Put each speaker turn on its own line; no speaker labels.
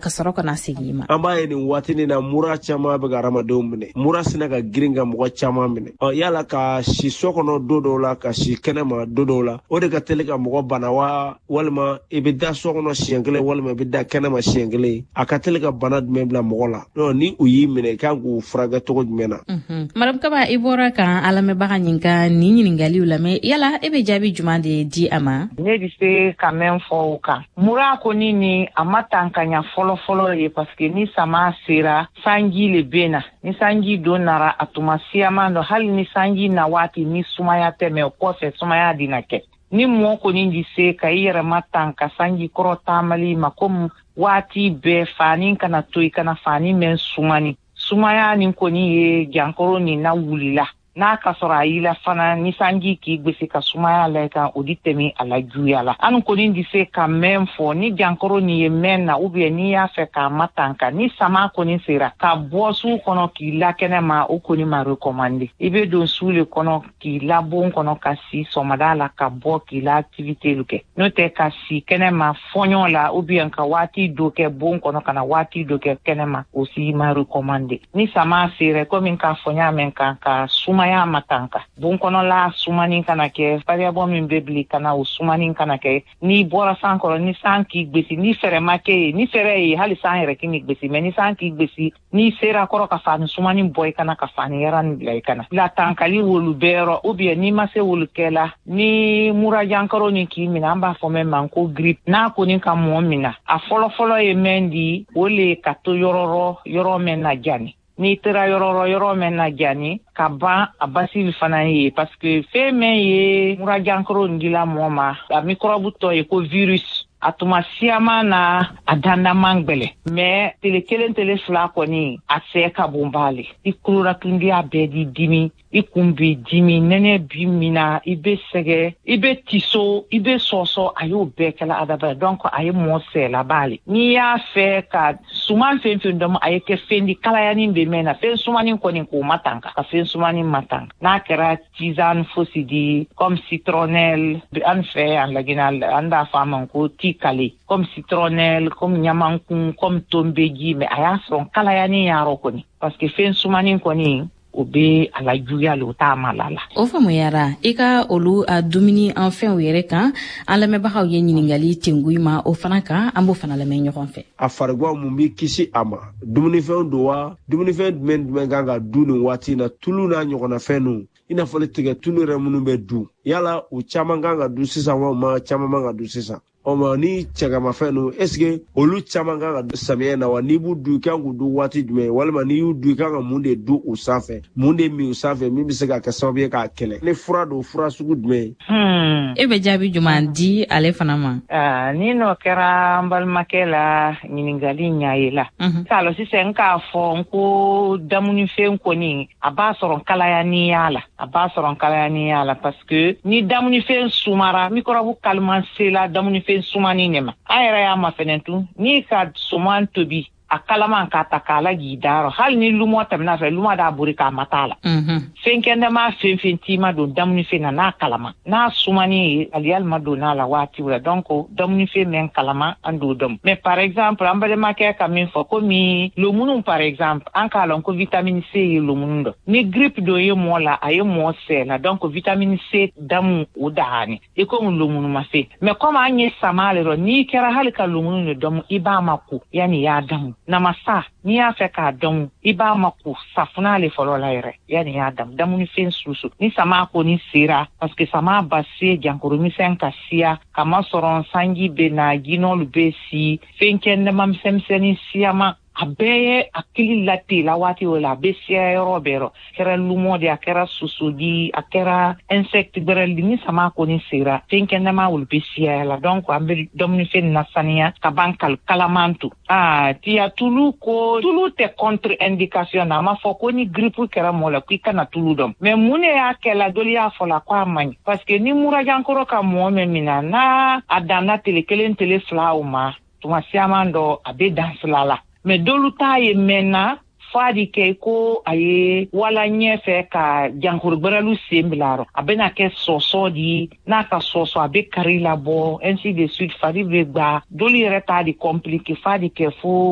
ka sɔrɔ ka na segin ma.
An b'a ye nin waati nin na mura caman bɛ ka hadamadenw minɛ. Mura sina ka girin ka mɔgɔ caman minɛ. Yala ka si so kɔnɔ don dɔw la ka si kɛnɛma don dɔw la o de ka teli ka mɔgɔ bana wa walima i bɛ da so kɔnɔ siɲɛ kelen walima i bɛ da kɛnɛma siɲɛ kelen a ka teli ka bana jumɛn bila mɔgɔ la. Ni u y'i minɛ kan k'u furakɛ cogo jumɛn na.
Madame Kaba i bɔra kan alamɛbaga ɲininka nin ɲininkaliw la mais yala e bɛ jaabi jumɛn de di a ma?
Ne bɛ se ka mɛn fɔ o kan. Mura kɔni ni a ma tan ka ɲa fɔlɔ ye parce que ni sama sera sanji le bɛ na. Ni sanji don nara a tuma siyaman dɔ hali ni sanji na waati ni sumaya tɛ mɛ o kɔfɛ sumaya dina kɛ. Ni mɔgɔ kɔni di se ka i yɛrɛ ma tan ka sanji kɔrɔ taamali ma komi waati bɛɛ fani kana to i kana fani mɛn sumani. Sumaya ni kɔni ye jankoro ni na wulila. N'a ka sɔrɔ a yila fana ni sanji k'i gbese ka sumaya la kan o di tɛmɛ a la juguya la. An kɔni di se ka mɛn fɔ ni jankoro ni ye mɛn na ou bien n'i y'a fɛ k'a ma tan kan ni sama kɔni sera ka bɔ su kɔnɔ k'i la kɛnɛ ma o kɔni ma recommandé. I bɛ don su le kɔnɔ k'i la bon kɔnɔ ka si sɔmada la ka bɔ k'i la activité lu kɛ. N'o tɛ ka si kɛnɛ ma fɔɲɔ la ou bien ka waati dɔ kɛ bon kɔnɔ ka na waati dɔ kɛ kɛnɛ ma o si ma recommandé. Ni sama sera komi k'a fɔ ɲa mɛn kan ka sumaya matanka. Bon kɔnɔla sumani kana kɛ variable min bɛ bili kana o sumani kana kɛ ni bɔra san kɔrɔ ni san k'i gbesi ni fɛrɛ ma kɛ ni fɛrɛ ye hali san yɛrɛ k'i gbesi mais ni san k'i gbesi ni sera kɔrɔ ka fani sumani bɔ i kana ka fani yɛrɛ ni bila i kana la tankali wolu bɛɛ yɔrɔ ou bien ni ma se wolu kɛla ni mura jankaro ni k'i minɛ an b'a fɔ mɛn man ko grippe n'a kɔni ka mɔɔ minna a fɔlɔ ye mɛn di o le ka to yɔrɔ mɛn na jani. Ni tera yɔrɔ mɛn na jani ka ban a basili fana ye parce que fɛn mɛn ye mura jankoro ndila mɔɔ ma a microbe tɔ ye ko virus a tuma siyaman na a dandaman gbɛlɛ mais tele kelen tele fila kɔni a sɛ ka bon b'ale i kuloratundiya bɛɛ di dimi i kun b'i dimi nɛnɛ bi mina i bɛ sɛgɛ i bɛ tiso i bɛ sɔsɔ a y'o bɛɛ kɛla adabɛ donc a ye mɔɔ sɛla b'ale n'i y'a fɛ ka suman fɛn dɔn a ye kɛ fɛn di kalayani bɛ mɛn na fɛn sumani kɔni k'o ma tan ka fɛn sumani ma tan n'a kɛra tisane fosi di comme citronnelle an fɛ an lagina an b'a fɔ a ma ko kale comme citronnelle comme ɲamankun comme tombeji mais a y'a sɔrɔ kalayani yɔrɔ kɔni parce que fɛn sumani kɔni o bɛ a la juguya le o t'a ma la.
O faamuyara i ka olu a dumuni an fɛnw yɛrɛ kan an lamɛnbagaw ye ɲininkali tengu ma o fana kan an b'o fana lamɛn ɲɔgɔn fɛ.
A farigwa mun b'i kisi a ma dumunifɛnw don wa dumunifɛn jumɛn kan ka dun nin waati na tulu n'a ɲɔgɔnna fɛnw i n'a fɔ tigɛ tulu yɛrɛ minnu bɛ dun yala u caman kan ka dun sisan walima caman man ka dun sisan. Ma ni cɛgamafɛn don est ce que olu caman kan ka samiyɛ na wa n'i b'u dun i kan k'u dun waati jumɛn walima n'i y'u dun i kan ka mun de dun u sanfɛ mun de min u sanfɛ min bɛ se ka kɛ sababu ye k'a kɛlɛ ni fura don fura sugu jumɛn.
E bɛ jaabi jumɛn di ale fana ma.
Ni n'o kɛra an balimakɛ la ɲininkali ɲa ye la. K'a sisan k'a fɔ n ko damunifɛn kɔni a b'a sɔrɔ kalayani y'a la a b'a sɔrɔ kalayani y'a la parce que ni damunifɛn sumara microbe kalman sela damunifɛn sumani ne ma a yɛrɛ y'a ma fɛnɛ tun n'i ka suman tobi a kalaman k'a ta k'a laj'i dayɔrɔ hali ni lumɔ tɛmɛna fɛ lumɔ d'a bori k'a ma t'a la fɛn kɛnɛma fɛn t'i ma don damunifɛn na n'a kalama n'a sumani ye aliyali ma don n'a la waati la donc damunifɛn mɛn kalama an d'o dɔn mais par exemple an balimakɛ ka min fɔ komi lomunu par exemple an k'a lɔn ko vitamine C ye lomunu dɔ ni grippe dɔ ye mɔɔ la a ye mɔɔ sɛla donc vitamine C damu o dahani i komi lomunu ma se mais comme an ye sama le rɔ n'i kɛra hali ka lomunu de dɔn i b'a ma ko yani i y'a damu namasa n'i y'a fɛ k'a dɔn i b'a ma ko safunɛ le fɔlɔ la yɛrɛ yani y'a damu damunifɛn susu ni sama kɔni sera parce que sama ba se jankoromisɛn ka siya kama sɔrɔ sanji bɛ na jinɔlu bɛ si fɛn kɛnɛma misɛnmisɛnnin siyama a bɛɛ ye hakili late la waati o la a bɛ siya yɔrɔ bɛɛ rɔ a kɛra lumɔ de a kɛra susudi a kɛra insecte bɛrɛli ni sama kɔni sera fɛn kɛnɛma olu bɛ siya la donc an bɛ damunifɛn na saniya ka ban kalaman to tiya tulu ko tulu tɛ contre indication na a ma fɔ ko ni grippe kɛra mɔgɔ la k'i kana tulu dɔn mais mun de y'a kɛla dɔli y'a fɔ la ko a man ɲi parce que ni murajankɔrɔ ka mɔgɔ min minna n'a a danna tele kelen tele fila o ma tuma siyaman dɔ a bɛ dan fila la mais dolu t'a ye mɛnna fadi kɛ ko a ye wala ɲɛfɛ ka jankurubɛrɛlu sen bila a bɛna kɛ sɔsɔ di n'a ka sɔsɔ a bɛ kari labɔ ainsi de suite fadi bɛ gba dolu yɛrɛ t'a di compliqué fadi kɛ fo